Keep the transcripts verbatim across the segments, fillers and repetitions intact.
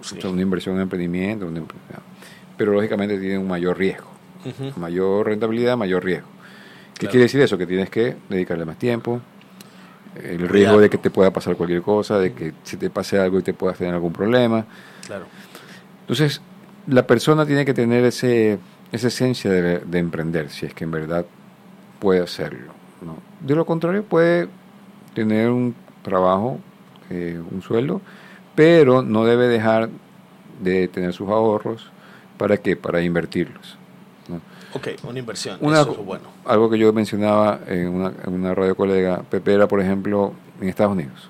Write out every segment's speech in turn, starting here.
sí. O sea, una inversión en emprendimiento, una, pero lógicamente tiene un mayor riesgo. Uh-huh. Mayor rentabilidad, mayor riesgo. ¿Qué claro. quiere decir eso? Que tienes que dedicarle más tiempo, el riesgo Cuidado. de que te pueda pasar cualquier cosa, de que si te pase algo y te puedas tener algún problema. Claro. Entonces, la persona tiene que tener ese esa esencia de, de emprender, si es que en verdad puede hacerlo, ¿no? De lo contrario, puede tener un trabajo, eh, un sueldo, pero no debe dejar de tener sus ahorros. ¿Para qué? Para invertirlos, ¿no? Ok, una inversión, una, eso es bueno. Algo que yo mencionaba en una, en una radio colega, Pepe, era, por ejemplo, en Estados Unidos.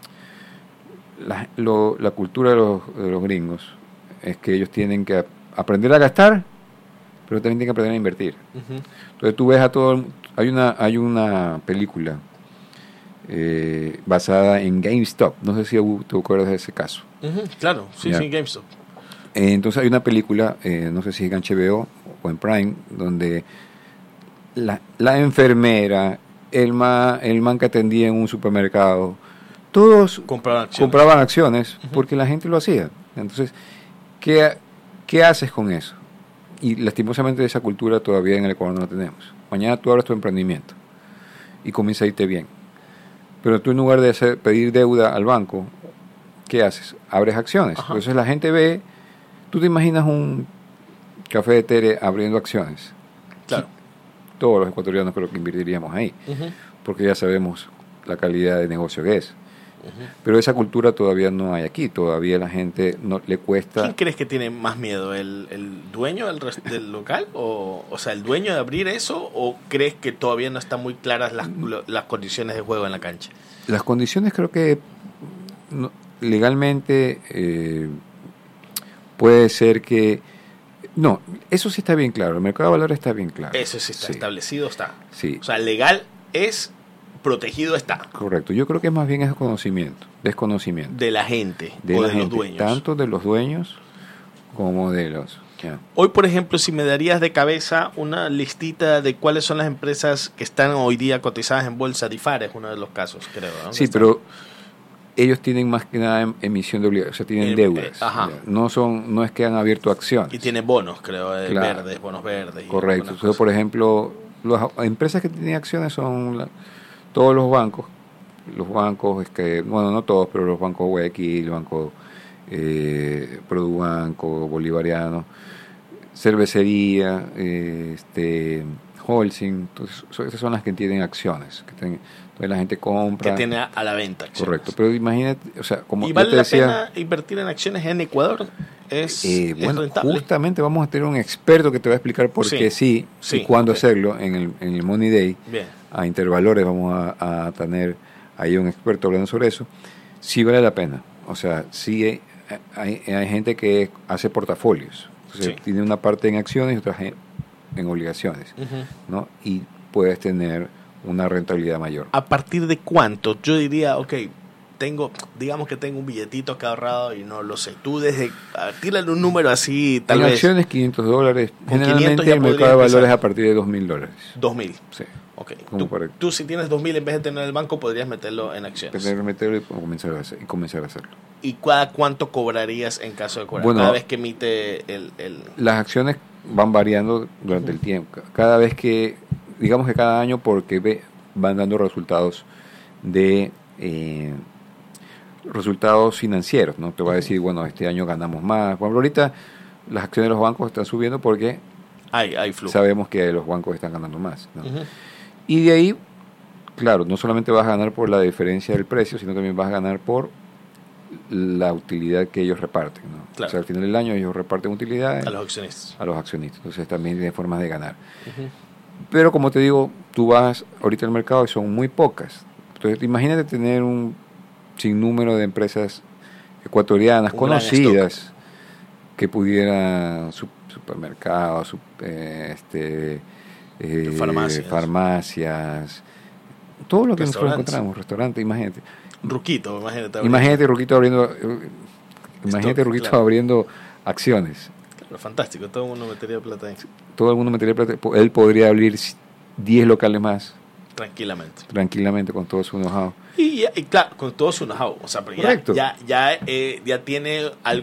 La, lo, la cultura de los, de los gringos es que ellos tienen que aprender a gastar, pero también tienen que aprender a invertir. Uh-huh. Entonces tú ves a todo... Hay una, hay una película eh, basada en GameStop. No sé si te acuerdas de ese caso. Uh-huh, claro, sí, ya. sí, GameStop. Eh, entonces hay una película, eh, no sé si es en H B O o en Prime, donde la, la enfermera, el, ma, el man que atendía en un supermercado, todos compraban acciones, compraban acciones uh-huh. porque la gente lo hacía. Entonces, ¿qué, qué haces con eso? Y lastimosamente esa cultura todavía en el Ecuador no la tenemos. Mañana tú abres tu emprendimiento y comienza a irte bien. Pero tú en lugar de hacer, pedir deuda al banco, ¿qué haces? Abres acciones. Ajá. Entonces la gente ve, tú te imaginas un café de Tere abriendo acciones. Claro. Todos los ecuatorianos creo que invertiríamos ahí, uh-huh. porque ya sabemos la calidad de negocio que es. Uh-huh. Pero esa cultura todavía no hay aquí, todavía la gente no le cuesta. ¿Quién crees que tiene más miedo? ¿El, el dueño del, del local? O, o sea, ¿el dueño de abrir eso? ¿O crees que todavía no están muy claras las, las condiciones de juego en la cancha? Las condiciones creo que no, legalmente eh, puede ser que... No, eso sí está bien claro, el mercado de valores está bien claro. Eso sí está sí. establecido, está. Sí. O sea, legal es... protegido está. Correcto. Yo creo que más bien es conocimiento, desconocimiento. De la gente de o la de gente, los dueños. Tanto de los dueños como de los... Yeah. Hoy, por ejemplo, si me darías de cabeza una listita de cuáles son las empresas que están hoy día cotizadas en bolsa, DIFAR es uno de los casos, creo. ¿no? Sí, están? Pero ellos tienen más que nada emisión de obligaciones, o sea, tienen eh, deudas. Eh, ajá. No son, no es que han abierto acciones. Y tienen bonos, creo, eh, claro. verdes, bonos verdes. Correcto. Entonces, por ejemplo, las empresas que tienen acciones son... La, todos los bancos, los bancos, es que, bueno, no todos, pero los bancos Guayaquil, el banco eh, Produbanco, Bolivariano, cervecería, eh, este, Holcim, entonces, esas son las que tienen acciones, que tienen, entonces la gente compra. Que tiene a la venta acciones. Correcto, pero imagínate, o sea, como ¿Y vale te decía, la pena invertir en acciones en Ecuador? ¿Es, eh, bueno, es rentable? Justamente vamos a tener un experto que te va a explicar por sí, qué sí, sí y cuándo okay. hacerlo en el, en el Money Day. Bien. A Intervalores vamos a, a tener ahí un experto hablando sobre eso. Sí vale la pena, o sea, sí hay, hay, hay gente que hace portafolios, entonces sí. tiene una parte en acciones y otra en obligaciones, uh-huh. ¿no? Y puedes tener una rentabilidad mayor. ¿A partir de cuánto? Yo diría, ok, tengo, digamos que tengo un billetito acá ahorrado y no lo sé. Tú desde, tírale un número así, tal en vez. En acciones quinientos dólares, generalmente el mercado de valores a partir de dos mil dólares. dos mil. Sí. Ok, tú, tú si tienes dos mil en vez de tener el banco podrías meterlo en acciones. Podrías meterlo y comenzar a, hacer, y comenzar a hacerlo. ¿Y cada cuánto cobrarías en caso de cobrar? Bueno, cada vez que emite el, el... Las acciones van variando durante uh-huh. el tiempo. Cada vez que, digamos que cada año porque ve, van dando resultados de... Eh, resultados financieros, ¿no? Te va a decir, bueno, este año ganamos más. Bueno, ahorita las acciones de los bancos están subiendo porque hay, hay flujo. Sabemos que los bancos están ganando más, ¿no? Uh-huh. Y de ahí, claro, no solamente vas a ganar por la diferencia del precio, sino también vas a ganar por la utilidad que ellos reparten, ¿no? Claro. O sea, al final del año ellos reparten utilidades a los accionistas. A los accionistas. Entonces también tiene formas de ganar. Uh-huh. Pero como te digo, tú vas ahorita al mercado y son muy pocas. Entonces imagínate tener un sinnúmero de empresas ecuatorianas un conocidas que pudieran su, supermercados, su, eh, este, eh, farmacias. farmacias, todo lo que nosotros encontramos, restaurantes, imagínate. Ruquito, imagínate. Abriendo. Imagínate Ruquito abriendo, eh, imagínate Esto, Ruquito claro. abriendo acciones. Claro, fantástico, todo el mundo metería plata ahí. Todo el mundo metería plata, él podría abrir diez locales más. Tranquilamente. Tranquilamente con todo su know-how. Y, y claro, con todo su know-how. O sea, pero ya, ya, ya, eh, ya tiene algo.